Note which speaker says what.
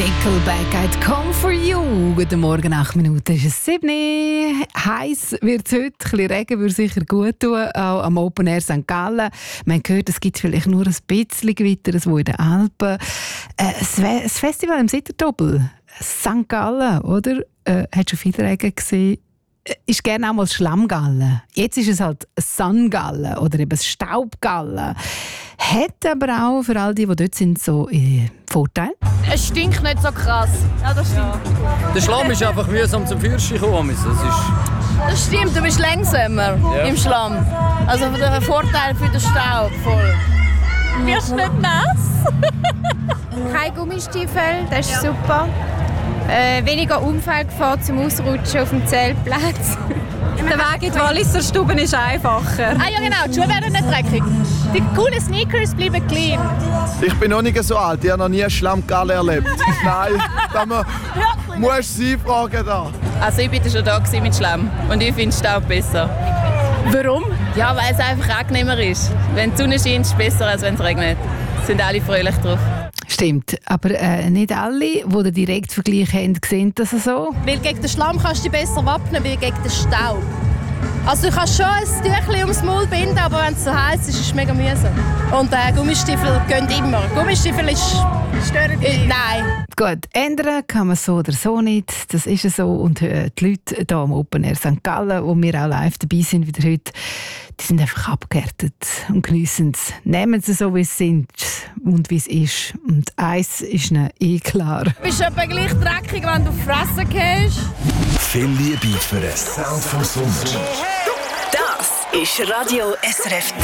Speaker 1: Nickelback at Come For You. Guten Morgen, 8 Minuten ist es 7. Heiß wird es heute, ein bisschen Regen würde sicher gut tun, auch am Open Air St. Gallen. Man hat gehört, es gibt vielleicht nur ein bisschen Gewitter, das in den Alpen. Das Festival im Sitterdobel, St. Gallen, oder? Hat schon viel Regen gesehen. Ist gerne auch mal Schlammgallen. Jetzt ist es halt Sungallen oder eben Staubgallen. Hat aber auch für all die dort sind, so Vorteile.
Speaker 2: Es stinkt nicht so krass. Ja, das stimmt.
Speaker 3: Der Schlamm ist einfach mühsam zum Fürsten kommen.
Speaker 2: Das stimmt, du bist langsamer im Schlamm. Also der Vorteil für den Staub voll. Du wirst nicht nass.
Speaker 4: Kein Gummistiefel, das ist super. Weniger Unfallgefahr zum Ausrutschen auf dem Zeltplatz.
Speaker 5: Der Weg in die Walliser Stube ist einfacher.
Speaker 2: Ah ja genau, die Schuhe werden nicht dreckig. Die coolen Sneakers bleiben clean.
Speaker 6: Ich bin noch nicht so alt, ich habe noch nie Schlammgalle erlebt. Nein, da musst du sie fragen. Da.
Speaker 7: Also ich war schon da mit Schlamm und ich finde Staub besser.
Speaker 2: Warum?
Speaker 7: Ja, weil es einfach angenehmer ist. Wenn die Sonne scheint, ist es besser, als wenn es regnet. Sind alle fröhlich drauf.
Speaker 1: Stimmt, aber nicht alle, die den Direktvergleich haben, sehen das so.
Speaker 2: Weil gegen den Schlamm kannst du dich besser wappnen, wie gegen den Staub. Also du kannst schon ein Tüchlein ums Maul binden, aber wenn es so heiß ist, ist es mega mühsam. Und Gummistiefel gehen immer. Gummistiefel ist... nein.
Speaker 1: Gut, ändern kann man so oder so nicht. Das ist es so. Und die Leute hier am Open Air St. Gallen, wo wir auch live dabei sind wieder heute, die sind einfach abgehärtet und geniessen es. Nehmen sie so, wie sie sind und wie es ist. Und eins ist ihnen klar.
Speaker 2: Du bist etwa gleich dreckig, wenn du fressen gehst.
Speaker 8: Viel Liebe für den Sound vom Sommer.
Speaker 9: Das ist Radio SRF